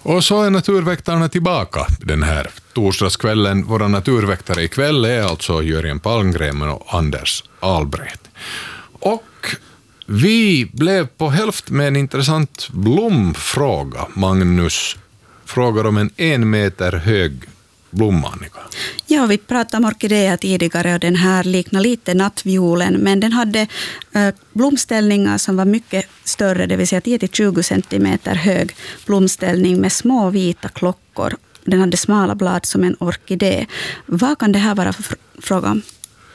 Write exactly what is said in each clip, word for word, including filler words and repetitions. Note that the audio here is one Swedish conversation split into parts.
Och så är naturväktarna tillbaka den här torsdagskvällen. Våra naturväktare ikväll är alltså Jörgen Palmgren och Anders Albrecht. Och vi blev på hälft med en intressant blomfråga. Magnus frågar om en en meter hög blomma, Annika. Ja, vi pratade om orkidéer tidigare och den här liknar lite nattviolen, men den hade äh, blomställningar som var mycket större, det vill säga tio till tjugo centimeter hög blomställning med små vita klockor. Den hade smala blad som en orkidé. Vad kan det här vara för fr- fråga om?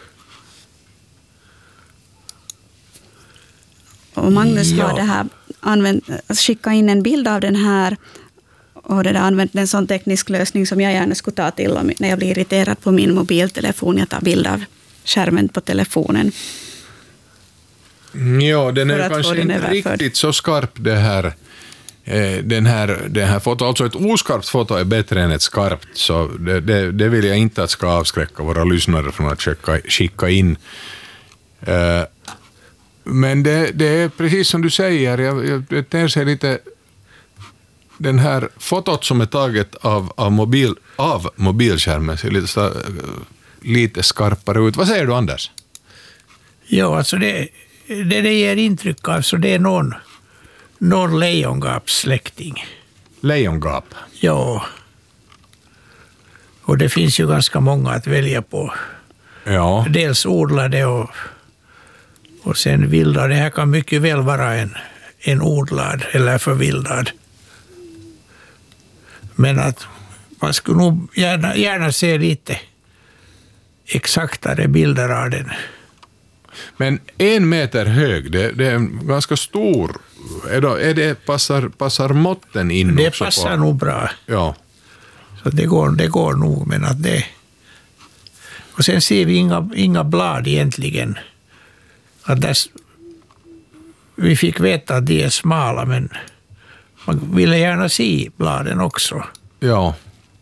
Och Magnus ja. har det här använt, skickat in en bild av den här och det där använt en sån teknisk lösning som jag gärna skulle ta till om, när jag blir irriterad på min mobiltelefon. Jag tar bild av skärmen på telefonen. Ja, den är kanske den inte riktigt så skarp det här, eh, den här, den här foto. Alltså ett oskarpt foto är bättre än ett skarpt, så det, det, det vill jag inte att ska avskräcka våra lyssnare från att skicka, skicka in. Eh, men det, det är precis som du säger, jag, jag, det ter sig lite... Den här fotot som är taget av, av, mobil, av mobilskärmen ser lite, lite skarpare ut. Vad säger du, Anders? Ja, alltså det, det, det ger intryck av så det är någon, någon lejongapssläkting. Lejongap? Ja. Och det finns ju ganska många att välja på. Ja. Dels odlade och, och sen vilda. Det här kan mycket väl vara en, en odlad eller förvildad. Men att man skulle nog gärna, gärna se lite exaktare bilder av den. Men en meter hög, det, det är en ganska stor. Är det, är det passar, passar måtten in det också? Det passar på, nog bra. Ja. Så det går, det går nog, men att det... Och sen ser vi inga, inga blad egentligen. Att där, vi fick veta att de är smala, men... Man ville gärna se bladen också. Ja.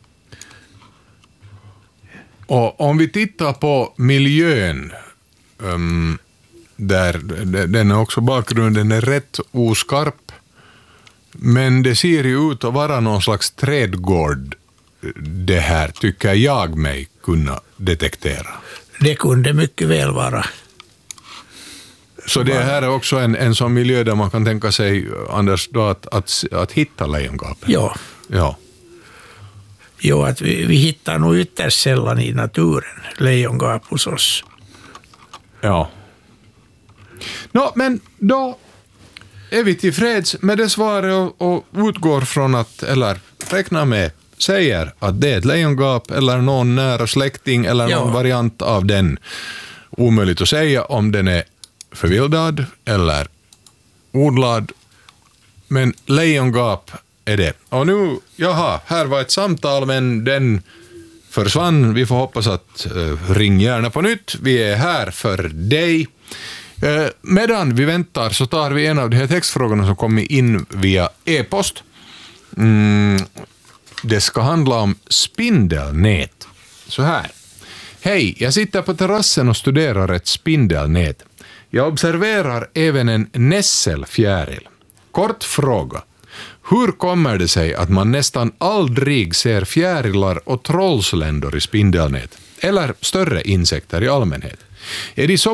Och om vi tittar på miljön, um, där den är också bakgrunden är rätt oskarp, men det ser ju ut att vara någon slags trädgård, det här tycker jag mig kunna detektera. Det kunde mycket väl vara. Så det här är också en, en sån miljö där man kan tänka sig, Anders, då att, att, att hitta lejongapen. Ja. Ja. Jo, att vi, vi hittar nog ytterst sällan i naturen lejongap hos oss. Ja. Nå, men då är vi tillfreds med det svaret och, och utgår från att, eller räknar med, säger att det är ett lejongap eller någon nära släkting eller ja. någon variant av den. Omöjligt att säga om den är förvildad eller odlad, men lejongap är det. Och nu, jaha, här var ett samtal, men den försvann. Vi får hoppas att uh, ring gärna på nytt. Vi är här för dig. Uh, medan vi väntar så tar vi en av de här textfrågorna som kommer in via e-post. Mm, det ska handla om spindelnät. Så här. Hej, jag sitter på terrassen och studerar ett spindelnät. Jag observerar även en nässelfjäril. Kort fråga. Hur kommer det sig att man nästan aldrig ser fjärilar och trollsländor i spindelnät? Eller större insekter i allmänhet? Är de så